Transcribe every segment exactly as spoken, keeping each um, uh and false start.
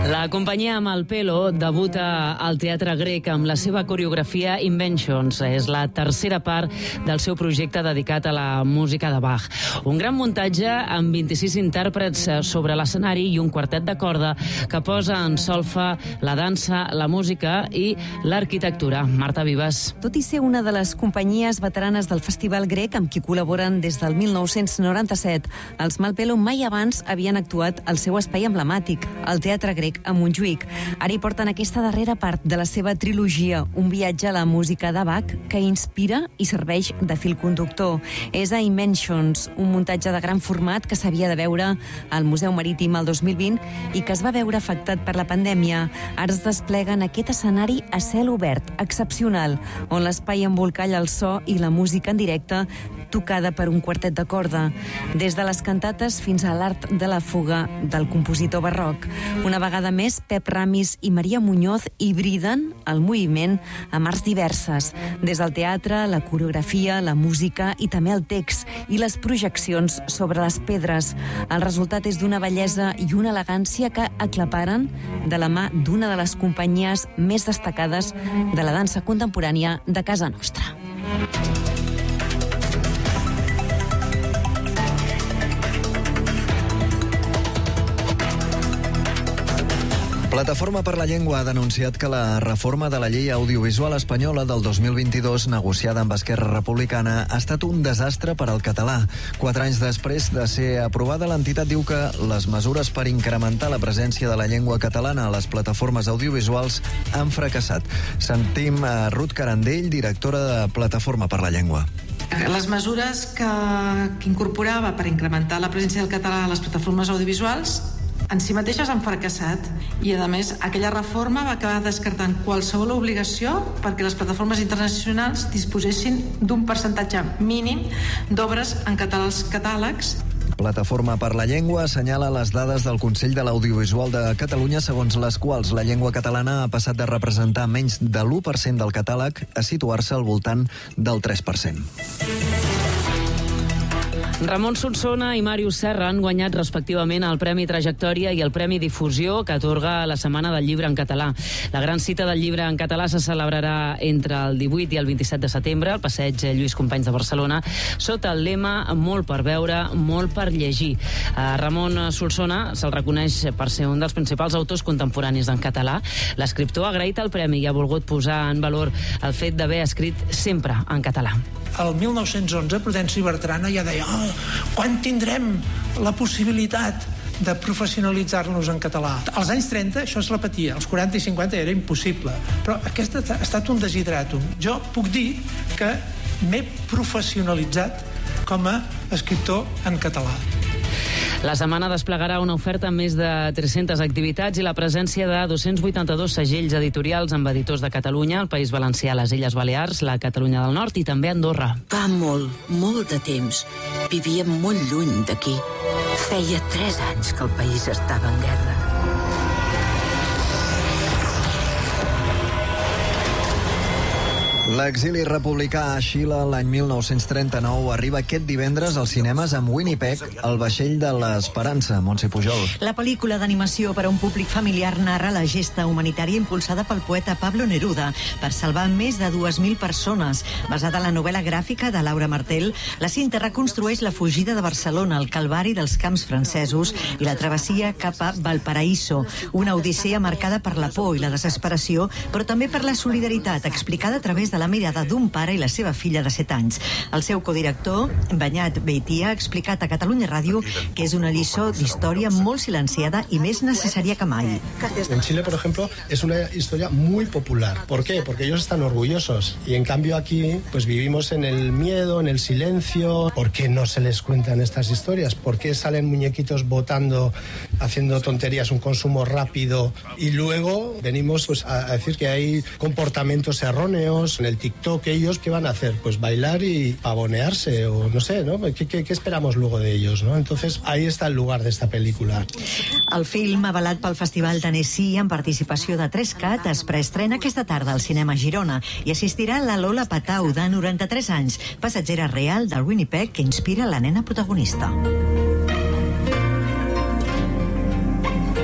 La companyia Malpelo debuta al Teatre Grec amb la seva coreografia Inventions. És la tercera part del seu projecte dedicat a la música de Bach. Un gran muntatge amb vint-i-sis intèrprets sobre l'escenari i un quartet de corda que posa en solfa la dansa, la música i l'arquitectura. Marta Vives. Tot i ser una de les companyies veteranes del Festival Grec amb qui col·laboren des del mil nou-cents noranta-set, els Malpelo mai abans havien actuat al seu espai emblemàtic, el Teatre Grec a Montjuïc. Ara hi porten aquesta darrera part de la seva trilogia, un viatge a la música de Bach que inspira i serveix de fil conductor. És a Inventions, un muntatge de gran format que s'havia de veure al Museu Marítim el dos mil vint i que es va veure afectat per la pandèmia. Ara es desplega en aquest escenari a cel obert, excepcional, on l'espai embolcalla el so i la música en directe tocada per un quartet de corda, des de les cantates fins a l'art de la fuga del compositor barroc. Una vegada més, Pep Ramis i Maria Muñoz hibriden el moviment amb arts diverses, des del teatre, la coreografia, la música i també el text i les projeccions sobre les pedres. El resultat és d'una bellesa i una elegància que aclaparen de la mà d'una de les companyies més destacades de la dansa contemporània de casa nostra. Plataforma per la Llengua ha denunciat que la reforma de la llei audiovisual espanyola del dos mil vint-i-dos, negociada amb Esquerra Republicana, ha estat un desastre per al català. Quatre anys després de ser aprovada, l'entitat diu que les mesures per incrementar la presència de la llengua catalana a les plataformes audiovisuals han fracassat. Sentim a Ruth Carandell, directora de Plataforma per la Llengua. Les mesures que, que incorporava per incrementar la presència del català a les plataformes audiovisuals en si mateixes han fracassat i, a més, aquella reforma va acabar descartant qualsevol obligació perquè les plataformes internacionals disposessin d'un percentatge mínim d'obres en català als catàlegs. Plataforma per la Llengua assenyala les dades del Consell de l'Audiovisual de Catalunya, segons les quals la llengua catalana ha passat de representar menys de l'u per cent del catàleg a situar-se al voltant del tres per cent. Ramon Solsona i Màrius Serra han guanyat respectivament el Premi Trajectòria i el Premi Difusió que atorga la Setmana del Llibre en Català. La gran cita del llibre en català se celebrarà entre el divuit i el vint-i-set de setembre al passeig Lluís Companys de Barcelona, sota el lema "Molt per veure, molt per llegir". A Ramon Solsona se'l reconeix per ser un dels principals autors contemporanis en català. L'escriptor ha agraït el premi i ha volgut posar en valor el fet d'haver escrit sempre en català. El mil nou-cents onze, Prudenci Bertrana ja deia oh, quan tindrem la possibilitat de professionalitzar-nos en català. Als anys trenta això es repetia, als quaranta i cinquanta era impossible, però aquest ha estat un desideratum. Jo puc dir que m'he professionalitzat com a escriptor en català. La setmana desplegarà una oferta amb més de tres-centes activitats i la presència de dos-cents vuitanta-dos segells editorials amb editors de Catalunya, el País Valencià, les Illes Balears, la Catalunya del Nord i també Andorra. Fa molt, molt de temps. Vivíem molt lluny d'aquí. Feia tres anys que el país estava en guerra. L'exili republicà a Xile l'any mil nou-cents trenta-nou arriba aquest divendres als cinemes amb Winnipeg, el vaixell de l'Esperança. Montse Pujol. La pel·lícula d'animació per a un públic familiar narra la gesta humanitària impulsada pel poeta Pablo Neruda per salvar més de dues mil persones. Basada en la novel·la gràfica de Laura Martel, la cinta reconstrueix la fugida de Barcelona, el calvari dels camps francesos i la travessia cap a Valparaíso, una odissea marcada per la por i la desesperació, però també per la solidaritat, explicada a través de la mirada d'un pare i la seva filla de set anys. El seu codirector, Beñat Beitia, ha explicat a Catalunya Ràdio que és una lliçó d'història molt silenciada y més necesaria que mai. En Chile, por ejemplo, es una historia muy popular. ¿Por qué? Porque ellos están orgullosos. Y en cambio aquí, pues vivimos en el miedo, en el silencio. ¿Por qué no se les cuentan estas historias? ¿Por qué salen muñequitos votando, haciendo tonterías, un consumo rápido? Y luego venimos pues, a decir que hay comportamientos erróneos. En el TikTok, ellos, ¿qué van a hacer? Pues bailar y pavonearse, o no sé, ¿no? ¿Qué, qué, qué esperamos luego de ellos, no? Entonces, ahí está el lugar de esta película. El film, avalat pel Festival d'Annecy amb participació de tres-cat, es preestrena aquesta tarda al cinema Girona i assistirà la Lola Patau, de noranta-tres anys, passatgera real del Winnipeg que inspira la nena protagonista. La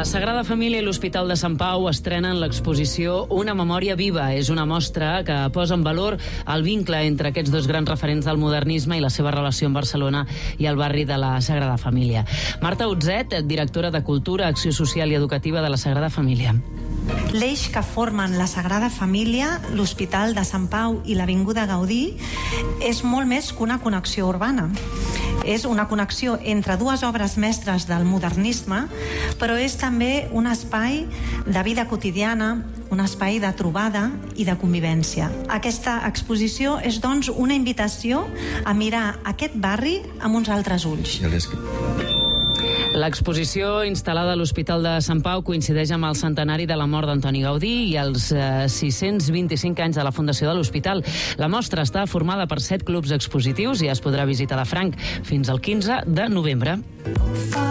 Sagrada Família i l'Hospital de Sant Pau estrenen l'exposició Una memòria viva. És una mostra que posa en valor el vincle entre aquests dos grans referents del modernisme i la seva relació amb Barcelona i el barri de la Sagrada Família. Marta Utzet, directora de Cultura, Acció Social i Educativa de la Sagrada Família. L'eix que formen la Sagrada Família, l'Hospital de Sant Pau i l'Avinguda Gaudí és molt més que una connexió urbana. És una connexió entre dues obres mestres del modernisme, però és també un espai de vida quotidiana, un espai de trobada i de convivència. Aquesta exposició és, doncs, una invitació a mirar aquest barri amb uns altres ulls. L'exposició instal·lada a l'Hospital de Sant Pau coincideix amb el centenari de la mort d'Antoni Gaudí i els eh, sis-cents vint-i-cinc anys de la fundació de l'hospital. La mostra està formada per set clubs expositius i es podrà visitar de franc fins al quinze de novembre.